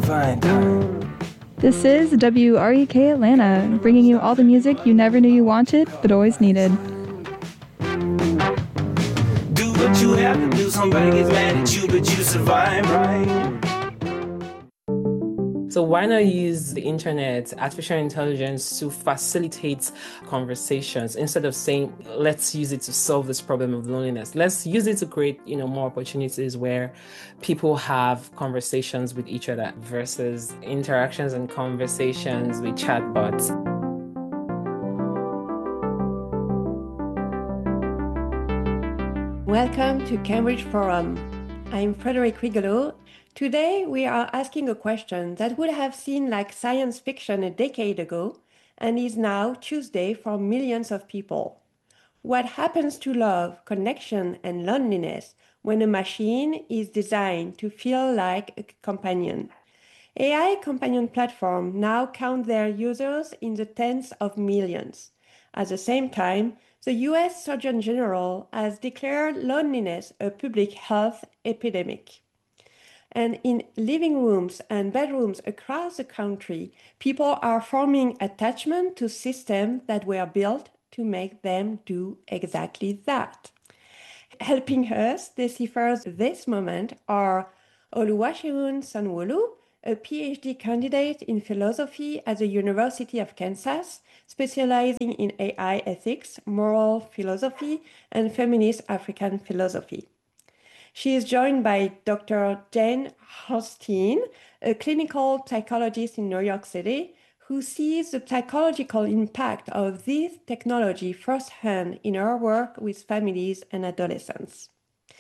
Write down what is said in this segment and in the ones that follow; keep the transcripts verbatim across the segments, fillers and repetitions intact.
Divine time. This is W R E K Atlanta, bringing you all the music you never knew you wanted, but always needed. Do what you have to do, somebody gets mad at you, but you survive, right? So why not use the internet, artificial intelligence to facilitate conversations instead of saying, let's use it to solve this problem of loneliness. Let's use it to create, you know, more opportunities where people have conversations with each other versus interactions and conversations with chatbots. Welcome to Cambridge Forum. I'm Frederic Rigolo. Today we are asking a question that would have seemed like science fiction a decade ago and is now Tuesday for millions of people. What happens to love, connection, and loneliness when a machine is designed to feel like a companion? A I companion platforms now count their users in the tens of millions. At the same time, the U S Surgeon General has declared loneliness a public health epidemic. And in living rooms and bedrooms across the country, people are forming attachment to systems that were built to make them do exactly that. Helping us decipher this moment are Oluwaseun Sanwo-Olu, a PhD candidate in philosophy at the University of Kansas, specializing in A I ethics, moral philosophy, and feminist African philosophy. She is joined by Doctor Jane Hostein, a clinical psychologist in New York City, who sees the psychological impact of this technology firsthand in her work with families and adolescents.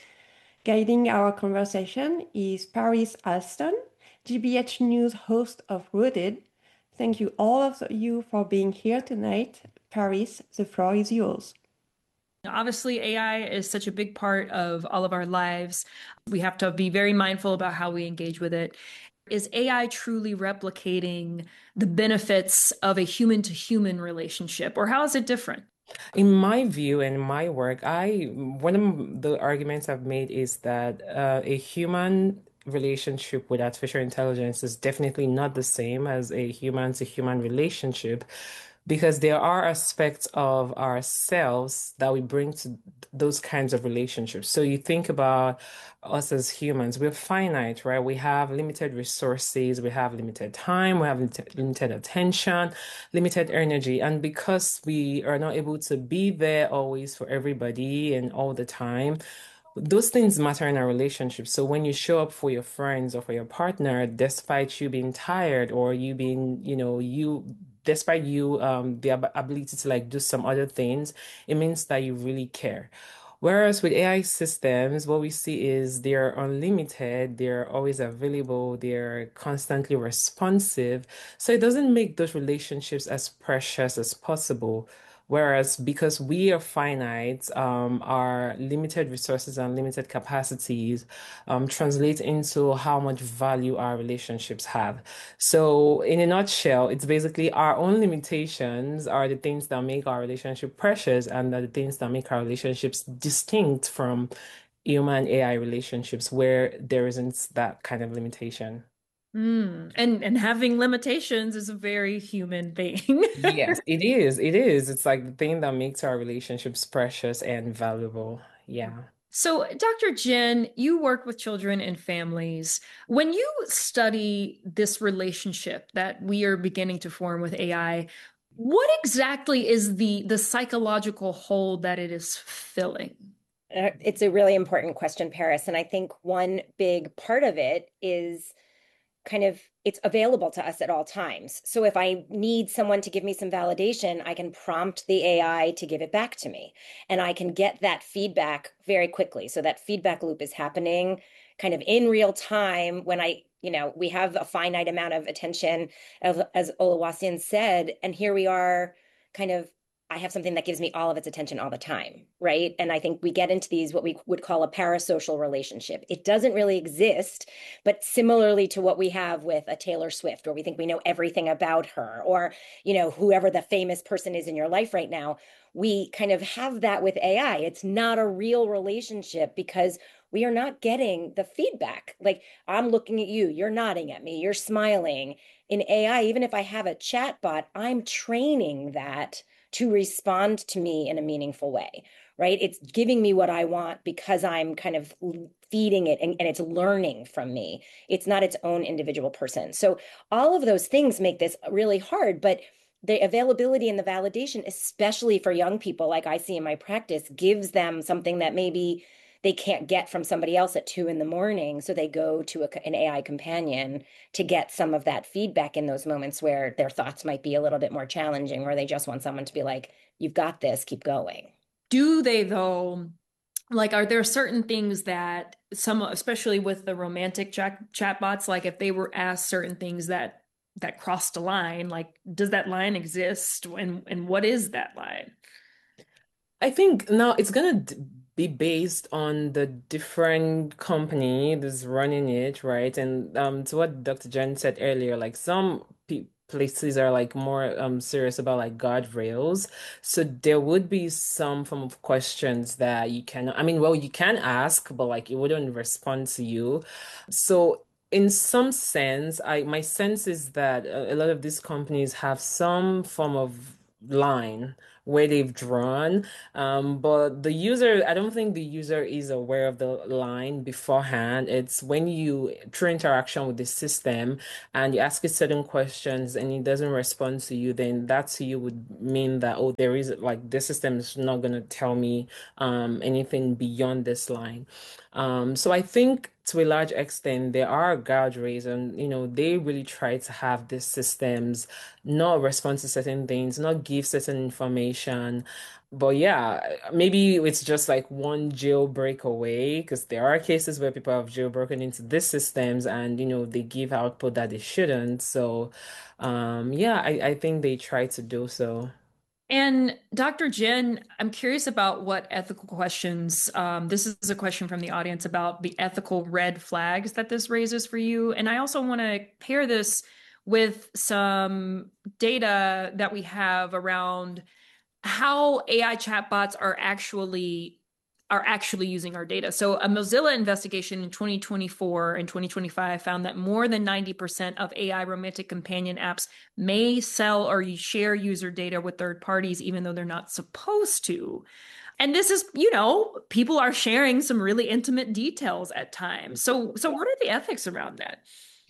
Guiding our conversation is Paris Alston, G B H News host of Rooted. Thank you all of you for being here tonight. Paris, the floor is yours. Obviously, A I is such a big part of all of our lives. We have to be very mindful about how we engage with it. Is A I truly replicating the benefits of a human-to-human relationship, or how is it different? In my view and my work, I one of the arguments I've made is that uh, a human relationship with artificial intelligence is definitely not the same as a human-to-human relationship, because there are aspects of ourselves that we bring to those kinds of relationships. So you think about us as humans, we're finite, right? We have limited resources, we have limited time, we have limit- limited attention, limited energy. And because we are not able to be there always for everybody and all the time, those things matter in a relationship. So when you show up for your friends or for your partner, despite you being tired or you being, you know, you despite you um the ab- ability to like do some other things, it means that you really care. Whereas with A I systems, what we see is they're unlimited, they're always available, they're constantly responsive. So it doesn't make those relationships as precious as possible. Whereas because we are finite, um, our limited resources and limited capacities um, translate into how much value our relationships have. So, in a nutshell, it's basically our own limitations are the things that make our relationship precious and are the things that make our relationships distinct from human A I relationships where there isn't that kind of limitation. Mm. And and having limitations is a very human thing. Yes, it is. It is. It's like the thing that makes our relationships precious and valuable. Yeah. So, Doctor Jen, you work with children and families. When you study this relationship that we are beginning to form with A I, what exactly is the the psychological hole that it is filling? Uh, It's a really important question, Paris. And I think one big part of it is kind of it's available to us at all times. So if I need someone to give me some validation, I can prompt the A I to give it back to me. And I can get that feedback very quickly. So that feedback loop is happening kind of in real time when I, you know, we have a finite amount of attention, as, as Oluwaseun said, and here we are kind of I have something that gives me all of its attention all the time, right? And I think we get into these, what we would call a parasocial relationship. It doesn't really exist, but similarly to what we have with a Taylor Swift, where we think we know everything about her, or, you know, whoever the famous person is in your life right now, we kind of have that with A I. It's not a real relationship because we are not getting the feedback. Like, I'm looking at you, you're nodding at me, you're smiling. In A I, even if I have a chat bot, I'm training that to respond to me in a meaningful way, right? It's giving me what I want because I'm kind of feeding it, and, and it's learning from me. It's not its own individual person. So all of those things make this really hard, but the availability and the validation, especially for young people, like I see in my practice, gives them something that maybe they can't get from somebody else at two in the morning. So they go to a, an A I companion to get some of that feedback in those moments where their thoughts might be a little bit more challenging, where they just want someone to be like, you've got this, keep going. Do they though? Like, are there certain things that some, especially with the romantic chat chatbots, like if they were asked certain things that that crossed a line, like does that line exist, and and what is that line? I think now it's gonna d- be based on the different company that's running it, right? And um, to what Doctor Jen said earlier, like some pe places are like more um serious about like guardrails. So there would be some form of questions that you can, I mean, well, you can ask, but like it wouldn't respond to you. So in some sense, I my sense is that a, a lot of these companies have some form of line where they've drawn, um, but the user, I don't think the user is aware of the line beforehand. It's when you, through interaction with the system, and you ask it certain questions and it doesn't respond to you, then that to you would mean that, oh, there is like the system is not going to tell me um, anything beyond this line. Um, so I think to a large extent there are guardrails, and you know they really try to have these systems not respond to certain things, not give certain information. But yeah, maybe it's just like one jailbreak away, because there are cases where people have jailbroken into these systems and you know they give output that they shouldn't. So um yeah, I, I think they try to do so. And Doctor Jen, I'm curious about what ethical questions. Um, this is a question from the audience about the ethical red flags that this raises for you. And I also want to pair this with some data that we have around how A I chatbots are actually are actually using our data. So a Mozilla investigation in twenty twenty-four and twenty twenty-five found that more than ninety percent of A I romantic companion apps may sell or share user data with third parties, even though they're not supposed to. And this is, you know, people are sharing some really intimate details at times. So, so what are the ethics around that?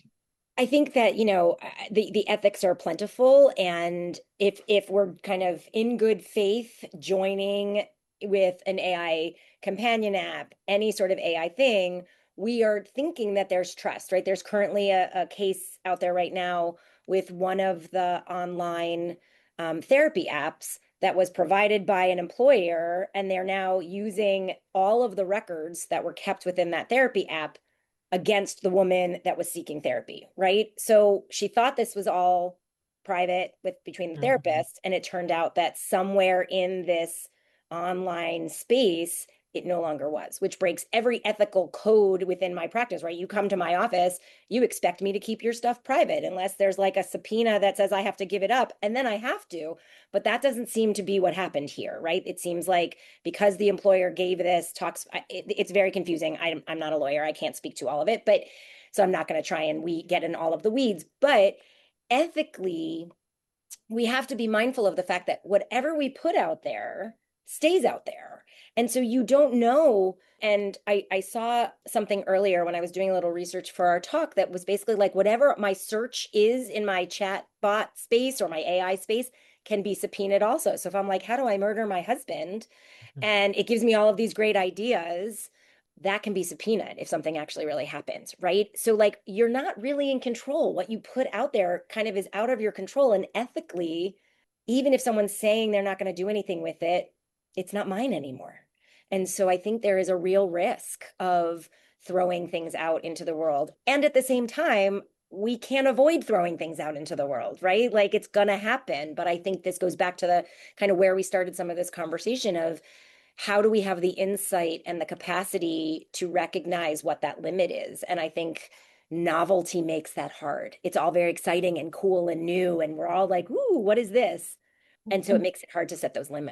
I think that, you know, the, the ethics are plentiful. And if if we're kind of in good faith joining with an A I companion app, any sort of A I thing, we are thinking that there's trust, right? There's currently a, a case out there right now with one of the online um, therapy apps that was provided by an employer, and they're now using all of the records that were kept within that therapy app against the woman that was seeking therapy, right? So she thought this was all private with between the Mhm. therapists, and it turned out that somewhere in this online space, it no longer was, which breaks every ethical code within my practice, right? You come to my office, you expect me to keep your stuff private unless there's like a subpoena that says I have to give it up, and then I have to. But that doesn't seem to be what happened here, right? It seems like because the employer gave this talks, it, it's very confusing. I'm, I'm not a lawyer. I can't speak to all of it, but so I'm not going to try and we get in all of the weeds. But ethically, we have to be mindful of the fact that whatever we put out there stays out there. And so you don't know. And I, I saw something earlier when I was doing a little research for our talk that was basically like whatever my search is in my chat bot space or my A I space can be subpoenaed also. So if I'm like, how do I murder my husband? And it gives me all of these great ideas, that can be subpoenaed if something actually really happens, right? So like you're not really in control. What you put out there kind of is out of your control. And ethically, even if someone's saying they're not going to do anything with it, it's not mine anymore. And so I think there is a real risk of throwing things out into the world. And at the same time, we can't avoid throwing things out into the world, right? Like it's going to happen. But I think this goes back to the kind of where we started some of this conversation of how do we have the insight and the capacity to recognize what that limit is? And I think novelty makes that hard. It's all very exciting and cool and new. And we're all like, ooh, what is this? And so it makes it hard to set those limits.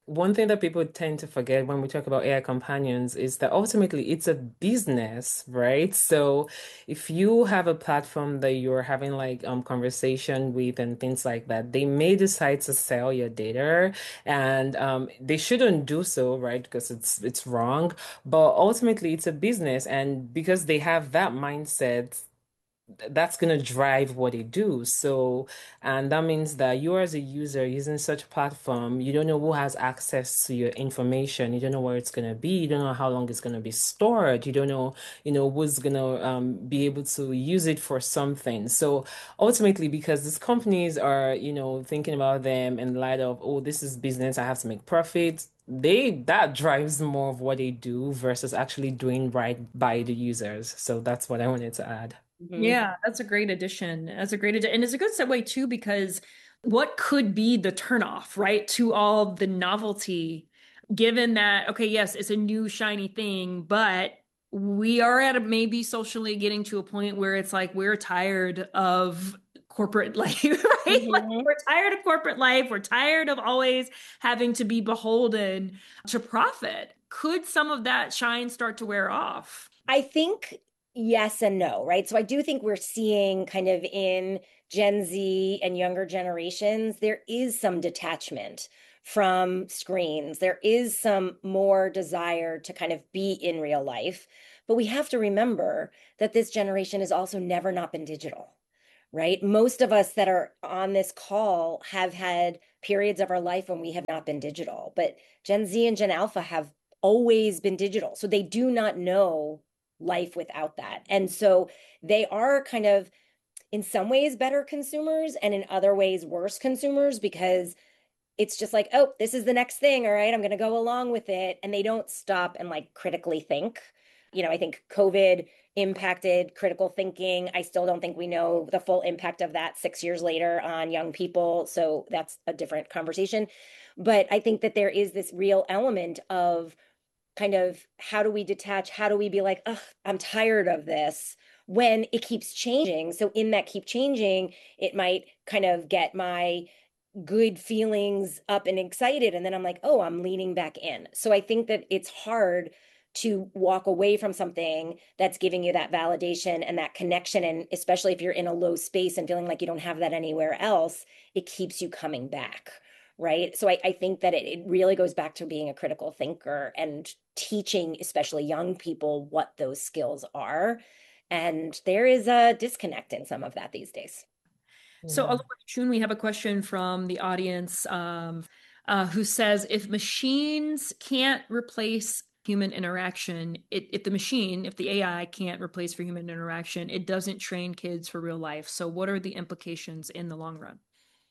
One thing that people tend to forget when we talk about A I companions is that ultimately it's a business, right? So if you have a platform that you're having like um conversation with and things like that, they may decide to sell your data, and um they shouldn't do so, right? Because it's it's wrong. But ultimately it's a business, and because they have that mindset, that's going to drive what they do. So, and that means that you as a user using such platform, you don't know who has access to your information. You don't know where it's going to be. You don't know how long it's going to be stored. You don't know, you know, who's going to um, be able to use it for something. So ultimately, because these companies are, you know, thinking about them in light of, oh, this is business, I have to make profit. They that drives more of what they do versus actually doing right by the users. So that's what I wanted to add. Mhm. Yeah, that's a great addition. That's a great addition. And it's a good segue too, because what could be the turnoff, right, to all the novelty, given that, okay, yes, it's a new shiny thing, but we are at a maybe socially getting to a point where it's like we're tired of corporate life, right? Like Mhm. we're tired of corporate life. We're tired of always having to be beholden to profit. Could some of that shine start to wear off? I think yes and no, right? So I do think we're seeing kind of in Gen Z and younger generations, there is some detachment from screens. There is some more desire to kind of be in real life. But we have to remember that this generation has also never not been digital, right? Most of us that are on this call have had periods of our life when we have not been digital, but Gen Z and Gen Alpha have always been digital. So they do not know life without that. And so they are kind of, in some ways, better consumers and in other ways, worse consumers because it's just like, oh, this is the next thing. All right, I'm going to go along with it. And they don't stop and like critically think. You know, I think COVID impacted critical thinking. I still don't think we know the full impact of that six years later on young people. So that's a different conversation. But I think that there is this real element of kind of how do we detach? How do we be like, oh, I'm tired of this when it keeps changing? So in that keep changing, it might kind of get my good feelings up and excited. And then I'm like, oh, I'm leaning back in. So I think that it's hard to walk away from something that's giving you that validation and that connection. And especially if you're in a low space and feeling like you don't have that anywhere else, it keeps you coming back. Right. So I, I think that it, it really goes back to being a critical thinker and teaching, especially young people, what those skills are. And there is a disconnect in some of that these days. So, Yeah. Shun, we have a question from the audience um, uh, who says, if machines can't replace human interaction, it, if the machine, if the A I can't replace for human interaction, it doesn't train kids for real life. So what are the implications in the long run?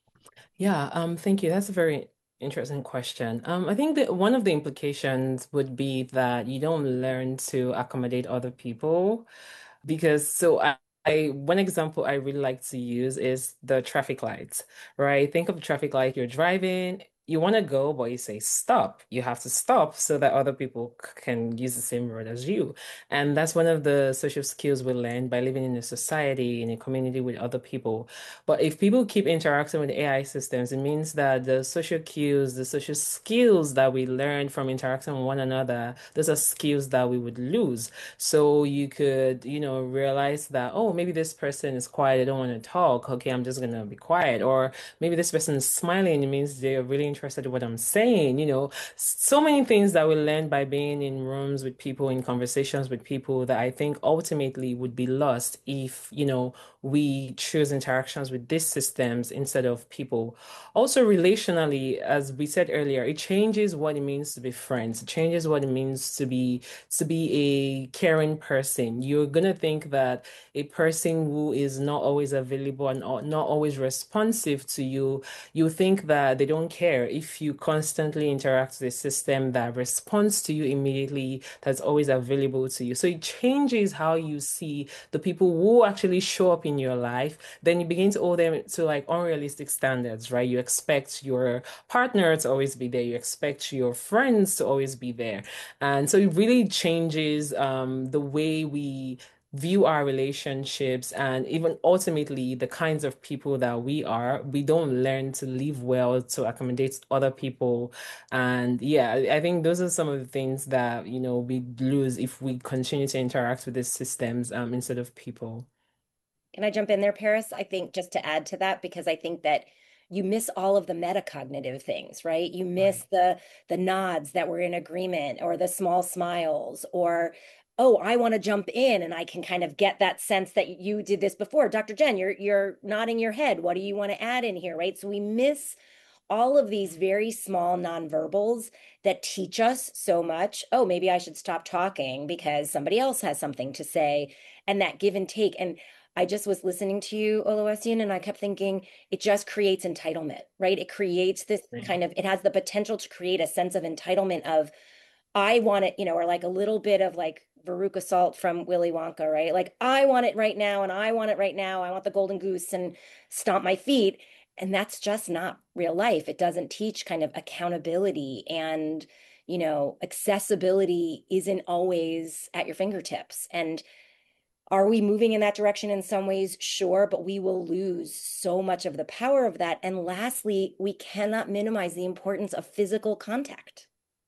Yeah, um, thank you. That's a very interesting question. Um, I think that one of the implications would be that you don't learn to accommodate other people because so I, I one example I really like to use is the traffic lights, right? Think of the traffic light, you're driving, you want to go, but you say stop. You have to stop so that other people c- can use the same road as you. And that's one of the social skills we learn by living in a society, in a community with other people. But if people keep interacting with A I systems, it means that the social cues, the social skills that we learn from interacting with one another, those are skills that we would lose. So you could, you know, realize that, oh, maybe this person is quiet, I don't want to talk. Okay, I'm just gonna be quiet. Or maybe this person is smiling, it means they're really interested in what I'm saying. You know, so many things that we learn by being in rooms with people, in conversations with people that I think ultimately would be lost if, you know, we choose interactions with these systems instead of people. Also, relationally, as we said earlier, it changes what it means to be friends. It changes what it means to be to be a caring person. You're gonna think that a person who is not always available and not not always responsive to you, you think that they don't care if you constantly interact with a system that responds to you immediately, that's always available to you. So it changes how you see the people who actually show up in your life. Then you begin to hold them to like unrealistic standards, right? You expect your partner to always be there, you expect your friends to always be there. And so it really changes um, the way we view our relationships and even ultimately the kinds of people that we are, we don't learn to live well to accommodate other people. And yeah, I I think those are some of the things that, you know, we lose if we continue to interact with these systems um, instead of people. Can I jump in there, Paris? I think just to add to that, because I think that you miss all of the metacognitive things, right? You miss Right. the the nods that were in agreement or the small smiles or, oh, I want to jump in and I can kind of get that sense that you did this before. doctor Jen, you're you're nodding your head. What do you want to add in here, right? So we miss all of these very small nonverbals that teach us so much. Oh, maybe I should stop talking because somebody else has something to say, and that give and take. And I just was listening to you, Oluwaseun, and I kept thinking it just creates entitlement, right? It creates this Right. kind of, it has the potential to create a sense of entitlement of, I want it, you know, or like a little bit of like Veruca Salt from Willy Wonka, right? Like, I want it right now, and I want it right now. I want the golden goose and stomp my feet. And that's just not real life. It doesn't teach kind of accountability, and, you know, accessibility isn't always at your fingertips. And are we moving in that direction in some ways? Sure, but we will lose so much of the power of that. And lastly, we cannot minimize the importance of physical contact.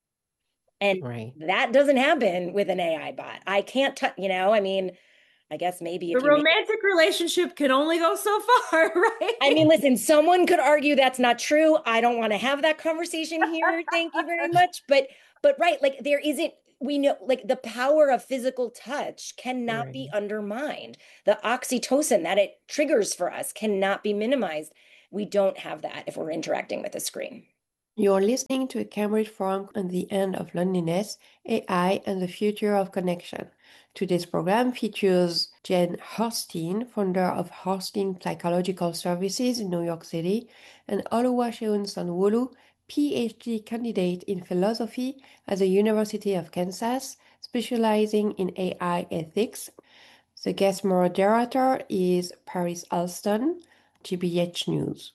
And Right. that doesn't happen with an A I bot. I can't touch, you know, I mean, I guess maybe The if you make, romantic relationship can only go so far, right? I mean, listen, someone could argue that's not true. I don't want to have that conversation here. Thank you very much. But, but right, like there isn't, we know, like the power of physical touch cannot be Right. undermined. The oxytocin that it triggers for us cannot be minimized. We don't have that if we're interacting with a screen. You're listening to a Cambridge Forum on the End of Loneliness, A I and the Future of Connection. Today's program features Jen Horstein, founder of Horstein Psychological Services in New York City, and Oluwaseun Sanwo-Olu, PhD candidate in philosophy at the University of Kansas, specializing in A I ethics. The guest moderator is Paris Alston, G B H News.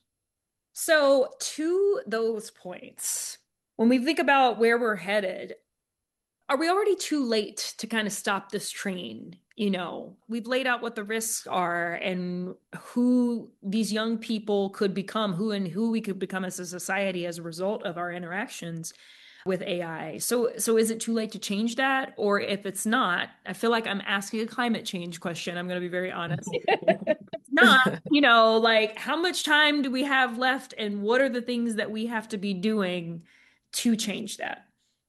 So, to those points, when we think about where we're headed, are we already too late to kind of stop this train? You know, we've laid out what the risks are and who these young people could become, who and who we could become as a society as a result of our interactions with A I. So, so is it too late to change that? Or if it's not, I feel like I'm asking a climate change question. I'm going to be very honest. Not, you know, like how much time do we have left and what are the things that we have to be doing to change that?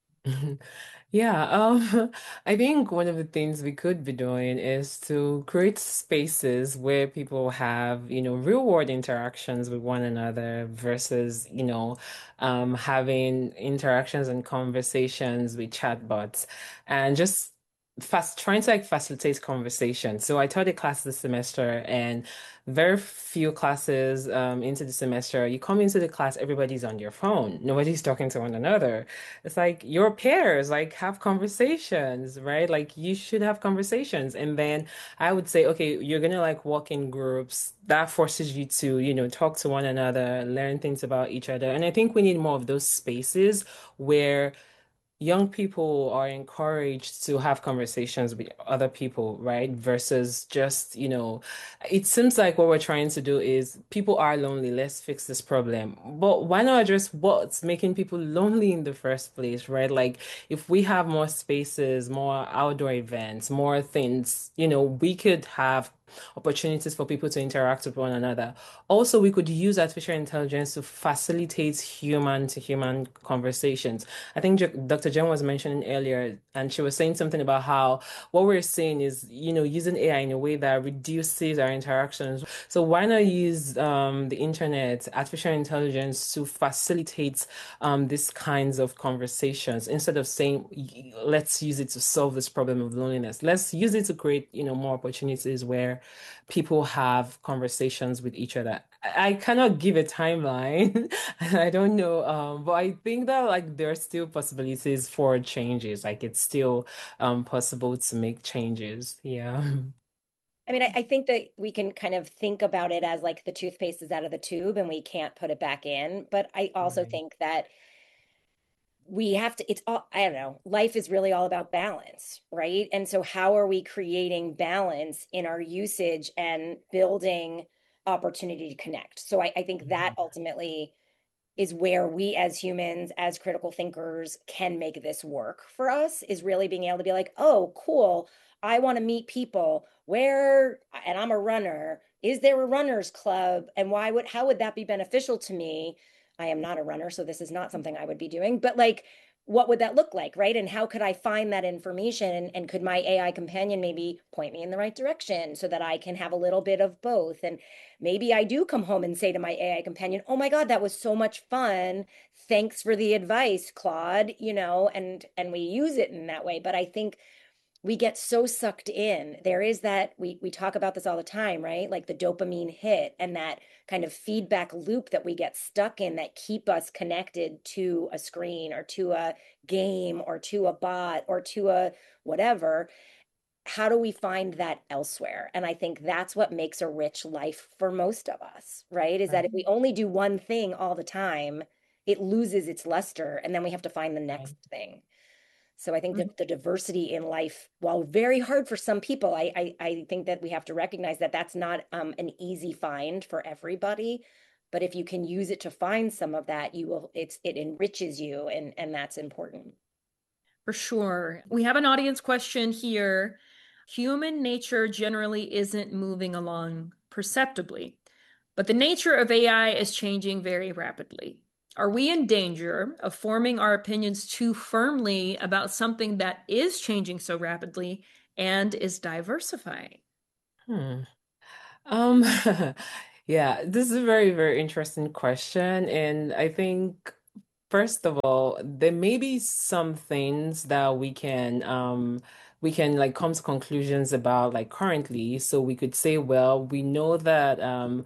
Yeah, um, I think one of the things we could be doing is to create spaces where people have, you know, real world interactions with one another versus, you know, um, having interactions and conversations with chatbots and just fast trying to like facilitate conversation. So I taught a class this semester and very few classes um, into the semester, you come into the class, everybody's on your phone. Nobody's talking to one another. It's like your peers, like have conversations, right? Like you should have conversations. And then I would say, okay, you're gonna like walk in groups. That forces you to, you know, talk to one another, learn things about each other. And I think we need more of those spaces where young people are encouraged to have conversations with other people, right? Versus just, you know, it seems like what we're trying to do is people are lonely, let's fix this problem. But why not address what's making people lonely in the first place, right? Like if we have more spaces, more outdoor events, more things, you know, we could have opportunities for people to interact with one another. Also, we could use artificial intelligence to facilitate human to human conversations. I think J- doctor Jen was mentioning earlier, and she was saying something about how what we're saying is, you know, using A I in a way that reduces our interactions. So why not use um, the internet, artificial intelligence to facilitate um, these kinds of conversations instead of saying, "Y- let's use it to solve this problem of loneliness. Let's use it to create, you know, more opportunities where people have conversations with each other." I I cannot give a timeline. I don't know. Um, but I think that like there are still possibilities for changes. Like it's still um possible to make changes. Yeah. I mean, I, I think that we can kind of think about it as like the toothpaste is out of the tube and we can't put it back in. But I also Right. think that we have to, it's all, I don't know, life is really all about balance, right? And so how are we creating balance in our usage and building opportunity to connect? So I, I think that ultimately is where we as humans, as critical thinkers, can make this work for us, is really being able to be like, oh, cool, I want to meet people where, and I'm a runner. Is there a runners club? And why would, how would that be beneficial to me? I am not a runner, so this is not something I would be doing, but like, what would that look like, right? And how could I find that information? And, and could my A I companion maybe point me in the right direction so that I can have a little bit of both? And maybe I do come home and say to my A I companion, oh my God, that was so much fun. Thanks for the advice, Claude, you know, and, and we use it in that way. But I think we get so sucked in. There is that, we we talk about this all the time, right? Like the dopamine hit and that kind of feedback loop that we get stuck in that keep us connected to a screen or to a game or to a bot or to a whatever. How do we find that elsewhere? And I think that's what makes a rich life for most of us, right? Is that if we only do one thing all the time, it loses its luster and then we have to find the next thing. So I think that the diversity in life, while very hard for some people, I, I, I think that we have to recognize that that's not um, an easy find for everybody. But if you can use it to find some of that, you will, it's, it enriches you, and, and that's important. For sure. We have an audience question here. Human nature generally isn't moving along perceptibly, but the nature of A I is changing very rapidly. Are we in danger of forming our opinions too firmly about something that is changing so rapidly and is diversifying? Hmm. Um, yeah, this is a very, very interesting question. And I think, first of all, there may be some things that we can um we can like come to conclusions about like currently. So we could say, well, we know that um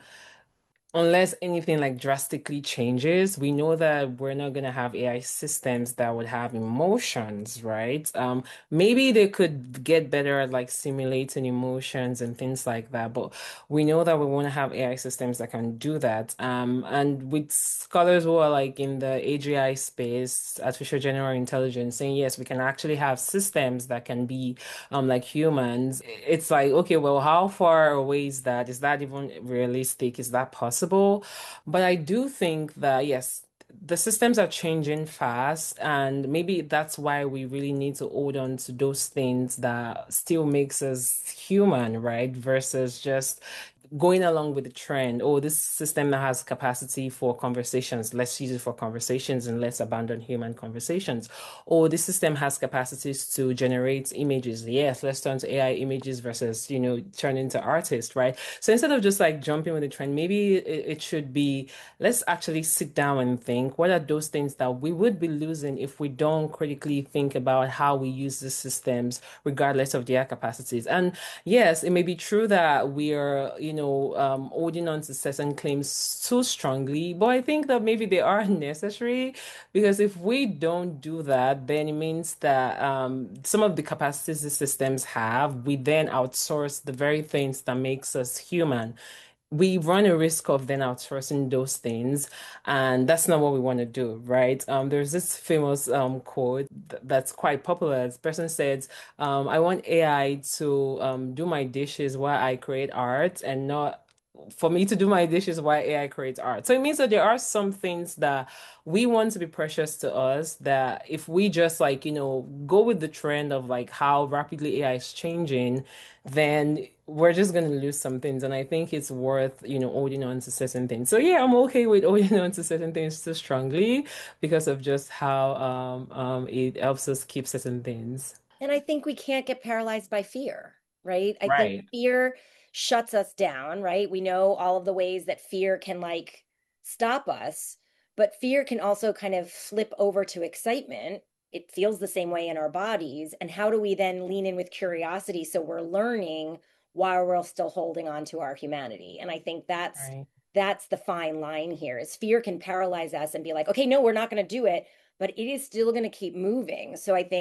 unless anything like drastically changes, we know that we're not going to have A I systems that would have emotions, right? Um, maybe they could get better at like simulating emotions and things like that, but we know that we want to have A I systems that can do that. Um, and with scholars who are like in the A G I space, artificial general intelligence, saying yes, we can actually have systems that can be um like humans. It's like, okay, well, how far away is that? Is that even realistic? Is that possible? But I do think that, yes, the systems are changing fast, and maybe that's why we really need to hold on to those things that still makes us human, right? Versus just going along with the trend. Oh, this system that has capacity for conversations, let's use it for conversations and let's abandon human conversations. Or this system has capacities to generate images. Yes, let's turn to A I images versus, you know, turn into artists, right? So instead of just like jumping with the trend, maybe it, it should be, let's actually sit down and think, what are those things that we would be losing if we don't critically think about how we use the systems, regardless of their capacities? And yes, it may be true that we are, you know, um, holding on to certain claims too strongly, but I think that maybe they are necessary, because if we don't do that, then it means that um, some of the capacities the systems have, we then outsource the very things that makes us human. We run a risk of then outsourcing those things, and that's not what we want to do, right? Um, there's this famous um, quote th- that's quite popular. This person says, um, I want A I to um, do my dishes while I create art, and not for me to do my dishes while A I creates art. So it means that there are some things that we want to be precious to us, that if we just like, you know, go with the trend of like how rapidly A I is changing, then we're just going to lose some things. And I think it's worth, you know, holding on to certain things. So yeah, I'm okay with holding on to certain things so strongly because of just how um, um, it helps us keep certain things. And I think we can't get paralyzed by fear, right? I think Right. fear shuts us down, right? We know all of the ways that fear can like stop us, but fear can also kind of flip over to excitement. It feels the same way in our bodies. And how do we then lean in with curiosity so we're learning while we're still holding on to our humanity? And I think that's Right. that's the fine line here, is fear can paralyze us and be like, okay, no, we're not going to do it, but it is still going to keep moving. So I think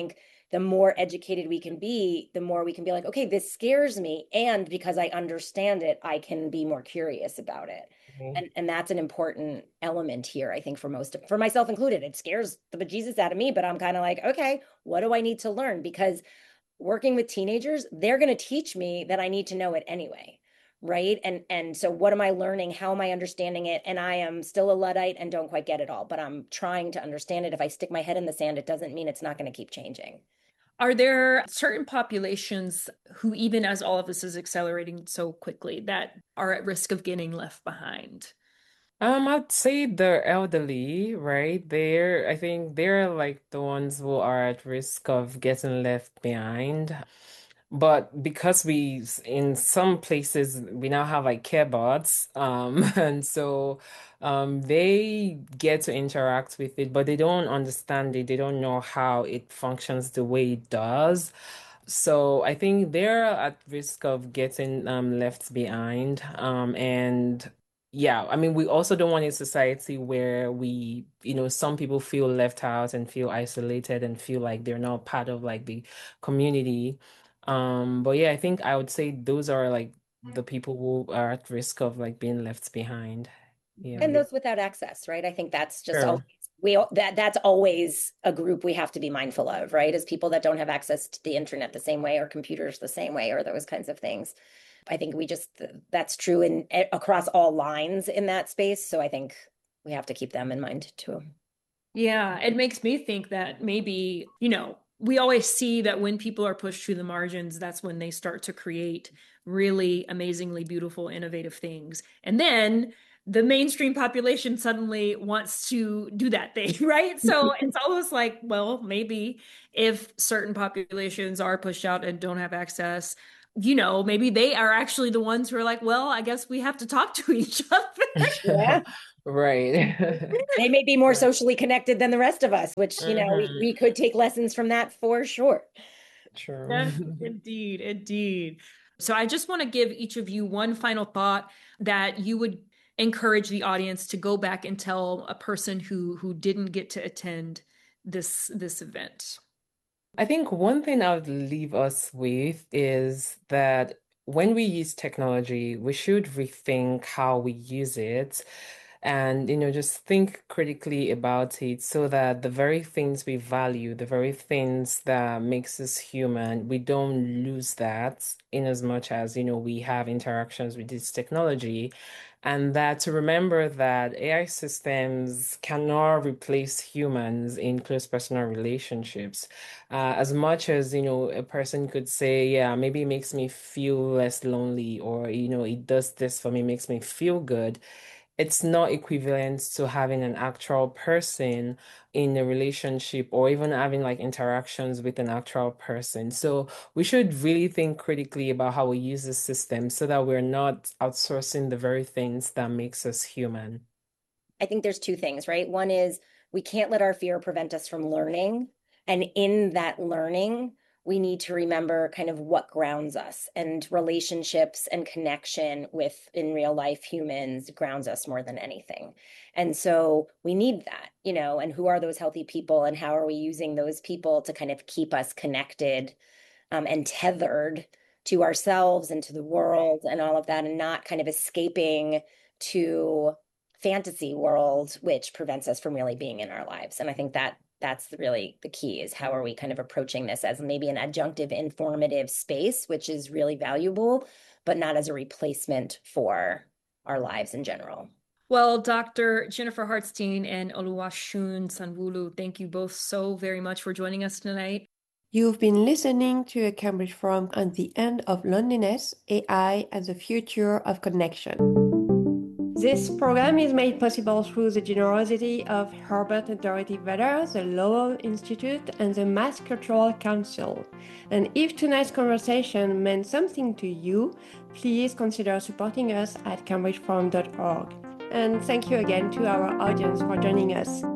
the more educated we can be, the more we can be like, okay, this scares me. And because I understand it, I can be more curious about it. Mhm. And, and that's an important element here, I think, for most of, for myself included. It scares the bejesus out of me, but I'm kind of like, okay, what do I need to learn? Because working with teenagers, they're going to teach me that I need to know it anyway. Right. And and so what am I learning? How am I understanding it? And I am still a Luddite and don't quite get it all, but I'm trying to understand it. If I stick my head in the sand, it doesn't mean it's not going to keep changing. Are there certain populations who, even as all of this is accelerating so quickly, that are at risk of getting left behind? Um, I'd say the elderly, right? They're, I think they're like the ones who are at risk of getting left behind. But because we, in some places, we now have like care bots, um, and so um, they get to interact with it, but they don't understand it. They don't know how it functions the way it does. So I think they're at risk of getting um, left behind. Um, and yeah, I mean, we also don't want a society where we, you know, some people feel left out and feel isolated and feel like they're not part of like the community. Um, but yeah, I think I would say those are like the people who are at risk of like being left behind. Yeah. And those without access, right? I think that's just Sure. always we that that's always a group we have to be mindful of, right? As people that don't have access to the internet the same way or computers the same way or those kinds of things. I think we just that's true in across all lines in that space. So I think we have to keep them in mind too. Yeah, it makes me think that maybe, you know, we always see that when people are pushed to the margins, that's when they start to create really amazingly beautiful, innovative things. And then the mainstream population suddenly wants to do that thing, right? So it's almost like, well, maybe if certain populations are pushed out and don't have access, you know, maybe they are actually the ones who are like, well, I guess we have to talk to each other. Yeah. Right. They may be more socially connected than the rest of us, which, you know, we, Mhm. we could take lessons from that for sure. True. Yes, indeed, indeed. So I just want to give each of you one final thought that you would encourage the audience to go back and tell a person who who didn't get to attend this this event. I think one thing I would leave us with is that when we use technology, we should rethink how we use it and, you know, just think critically about it so that the very things we value, the very things that makes us human, we don't lose that in as much as, you know, we have interactions with this technology. And that to remember that A I systems cannot replace humans in close personal relationships. Uh, as much as, you know, a person could say, yeah, maybe it makes me feel less lonely, or, you know, it does this for me, makes me feel good. It's not equivalent to having an actual person in a relationship or even having like interactions with an actual person. So we should really think critically about how we use the system so that we're not outsourcing the very things that makes us human. I think there's two things, right? One is we can't let our fear prevent us from learning. And in that learning, we need to remember kind of what grounds us, and relationships and connection with in real life humans grounds us more than anything. And so we need that, you know, and who are those healthy people and how are we using those people to kind of keep us connected um, and tethered to ourselves and to the world and all of that, and not kind of escaping to fantasy world, which prevents us from really being in our lives. And I think that that's really the key, is how are we kind of approaching this as maybe an adjunctive, informative space, which is really valuable, but not as a replacement for our lives in general. Well, Doctor Jennifer Hartstein and Oluwaseun Sanwo-Olu, thank you both so very much for joining us tonight. You've been listening to a Cambridge Forum on the End of Loneliness, A I and the Future of Connection. This program is made possible through the generosity of Herbert and Dorothy Vedder, the Lowell Institute, and the Mass Cultural Council. And if tonight's conversation meant something to you, please consider supporting us at cambridge forum dot org. And thank you again to our audience for joining us.